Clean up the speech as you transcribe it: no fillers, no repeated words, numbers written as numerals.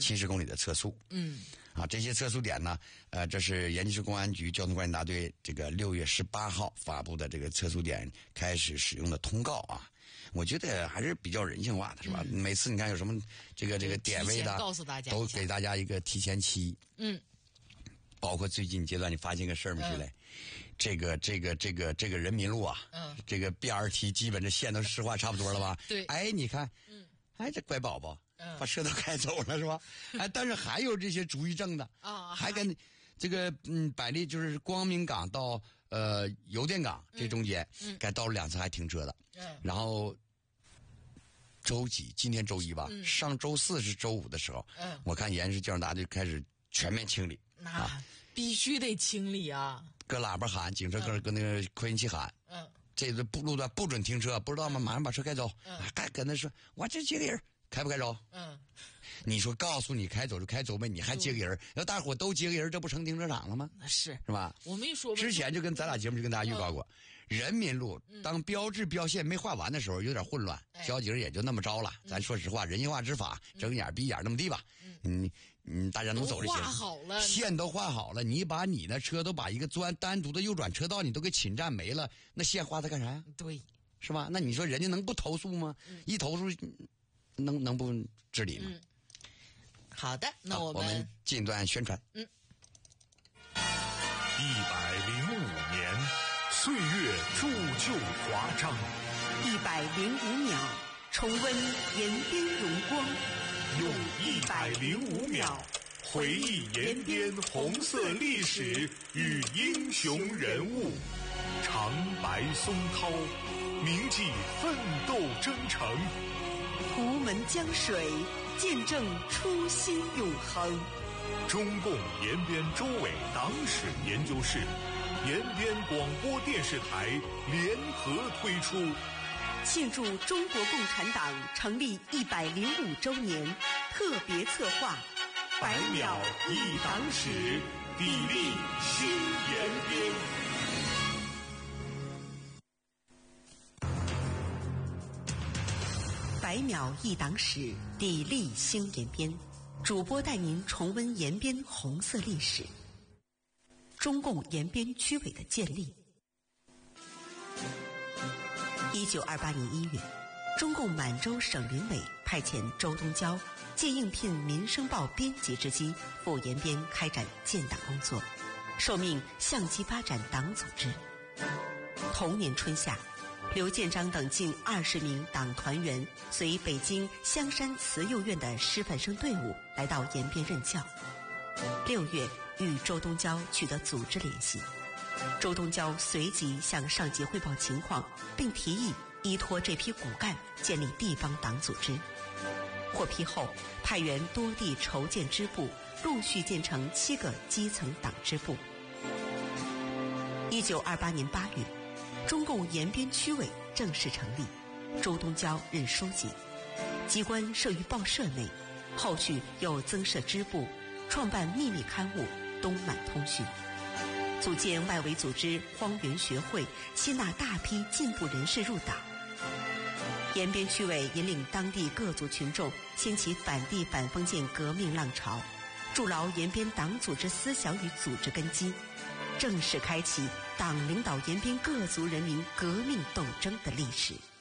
70公里的测速。这些测速点呢，这是延吉市公安局交通管理大队这个6月18号发布的这个测速点开始使用的通告啊。我觉得还是比较人性化的，是吧？每次你看有什么这个点位的， 告诉大家都给大家一个提前期。包括最近阶段，你发现个事儿没？来，这个人民路啊，这个 BRT 基本这线都实话差不多了吧？ 对。 你看，这乖宝宝，把车都开走了是吧？但是还有这些主意正的啊，还跟这个百丽就是光明港到邮电港这中间，该到了2次还停车的。然后周几？今天周一吧，上周4是周5的时候，我看延吉市交通大队开始全面清理。 那必须得清理啊！ 搁喇叭喊，警车搁那个扩音器喊，这个路段不准停车，不知道吗？马上把车开走。还跟他说，我这接个人，开不开走？你说告诉你开走就开走呗，你还接个人？要大伙都接个人，这不成停车场了吗？ 是吧？ 我没说之前就跟咱俩节目就跟大家预告过，人民路当标志标线没画完的时候有点混乱，交警也就那么着了。咱说实话，人性化执法，睁眼闭眼那么地吧。大家能走这些。 画好了， 线都画好了，你把你的车都把一个单独的右转车道你都给侵占没了，那线画它干啥呀？ 对， 是吧？那你说人家能不投诉吗？一投诉，能不治理吗？ 好的，那我们进段宣传。 105年，岁月铸就华章。 105秒，重温延边荣光。 用105秒回忆延边红色历史与英雄人物，长白松涛，铭记奋斗征程。 图门江水，见证初心永恒。 中共延边州委党史研究室、延边广播电视台联合推出， 庆祝中国共产党成立105周年特别策划 100秒一党史，砥砺新延边。 100秒一党史，砥砺新延边。主播带您重温延边红色历史。中共延边区委的建立。1928年1月，中共满洲省临委派遣周东交借应聘《民生报》编辑之机赴延边开展建党工作，受命相机发展党组织。同年春夏，刘建章等近20名党团员随北京香山慈幼院的师范生队伍来到延边任教。6月，与周东交取得组织联系，周东交随即向上级汇报情况，并提议依托这批骨干建立地方党组织。获批后，派员多地筹建支部，陆续建成7个基层党支部。1928年8月，中共延边区委正式成立，周东交任书记，机关设于报社内，后续又增设支部，创办秘密刊物《东满通讯》，组建外围组织荒原学会，吸纳大批进步人士入党。延边区委引领当地各族群众掀起反帝反封建革命浪潮，筑牢延边党组织思想与组织根基，正式开启党领导延边各族人民革命斗争的历史。